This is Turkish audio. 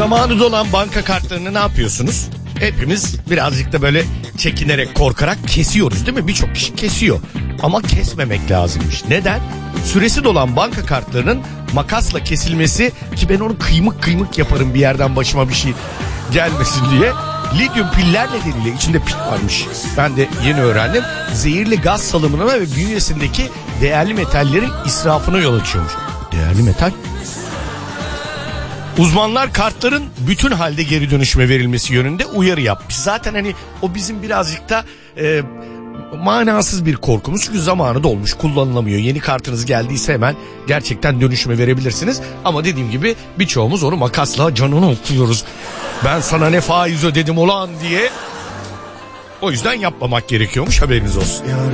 Zamanı dolan banka kartlarını ne yapıyorsunuz? Hepimiz birazcık da böyle çekinerek, korkarak kesiyoruz değil mi? Birçok kişi kesiyor. Ama kesmemek lazımmış. Neden? Süresi dolan banka kartlarının makasla kesilmesi, ki ben onu kıymık kıymık yaparım bir yerden başıma bir şey gelmesin diye. Lityum piller nedeniyle, içinde pil varmış, ben de yeni öğrendim, zehirli gaz salımına ve bünyesindeki değerli metallerin israfına yol açıyormuş. Değerli metal? Uzmanlar kartların bütün halde geri dönüşüme verilmesi yönünde uyarı yapmış. Zaten hani o bizim birazcık da manasız bir korkumuz. Çünkü zamanı dolmuş, kullanılamıyor. Yeni kartınız geldiyse hemen gerçekten dönüşüme verebilirsiniz. Ama dediğim gibi birçoğumuz onu makasla canını okuyoruz. Ben sana ne faiz ödedim ulan diye. O yüzden yapmamak gerekiyormuş, haberiniz olsun.